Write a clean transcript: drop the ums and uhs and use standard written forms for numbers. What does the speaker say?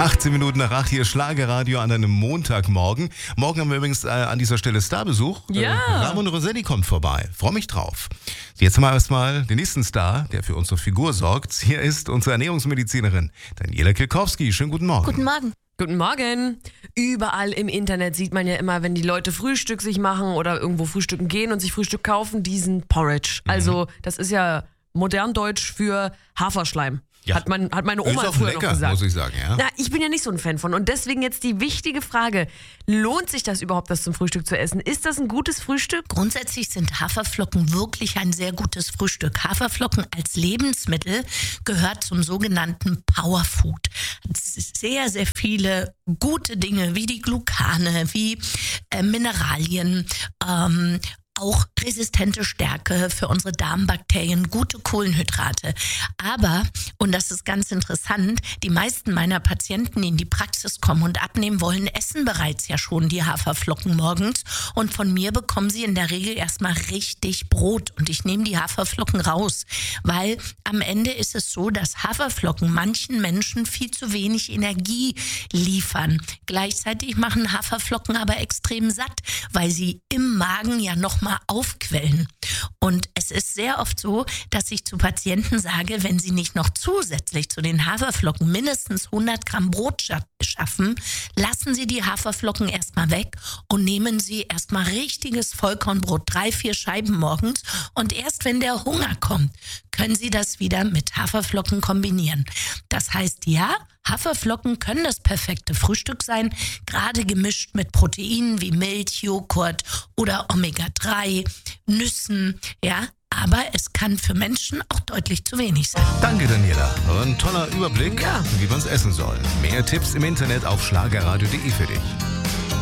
18 Minuten nach 8 hier Schlagerradio an einem Montagmorgen. Morgen haben wir übrigens an dieser Stelle Starbesuch. Ja. Ramon Roselli kommt vorbei. Freue mich drauf. Jetzt haben wir erstmal den nächsten Star, der für unsere Figur sorgt. Hier ist unsere Ernährungsmedizinerin Daniela Kilkowski. Schönen guten Morgen. Guten Morgen. Guten Morgen. Überall im Internet sieht man ja immer, wenn die Leute Frühstück sich machen oder irgendwo frühstücken gehen und sich Frühstück kaufen, diesen Porridge. Also das ist ja modern Deutsch für Haferschleim. Ja. Hat meine Oma ist auch früher lecker, noch gesagt. muss ich sagen. Ja. Na, ich bin ja nicht so ein Fan von. Und deswegen jetzt die wichtige Frage, lohnt sich das überhaupt, das zum Frühstück zu essen? Ist das ein gutes Frühstück? Grundsätzlich sind Haferflocken wirklich ein sehr gutes Frühstück. Haferflocken als Lebensmittel gehört zum sogenannten Powerfood. Sehr, sehr viele gute Dinge wie die Glucane, wie Mineralien, auch resistente Stärke für unsere Darmbakterien, gute Kohlenhydrate. Aber, und das ist ganz interessant, die meisten meiner Patienten, die in die Praxis kommen und abnehmen wollen, essen bereits ja schon die Haferflocken morgens. Und von mir bekommen sie in der Regel erstmal richtig Brot. Und ich nehme die Haferflocken raus, weil am Ende ist es so, dass Haferflocken manchen Menschen viel zu wenig Energie liefern. Gleichzeitig machen Haferflocken aber extrem satt, weil sie im Magen ja nochmal aufquellen. Und es ist sehr oft so, dass ich zu Patienten sage, wenn sie nicht noch zusätzlich zu den Haferflocken mindestens 100 Gramm Brot schaffen, lassen sie die Haferflocken erstmal weg und nehmen sie erstmal richtiges Vollkornbrot, 3-4 Scheiben morgens. Und erst wenn der Hunger kommt, können sie das wieder mit Haferflocken kombinieren. Das heißt, ja, Haferflocken können das perfekte Frühstück sein, gerade gemischt mit Proteinen wie Milch, Joghurt oder Omega-3, Nüssen, ja. Aber es kann für Menschen auch deutlich zu wenig sein. Danke, Daniela. Ein toller Überblick, wie man es essen soll. Mehr Tipps im Internet auf schlagerradio.de für dich.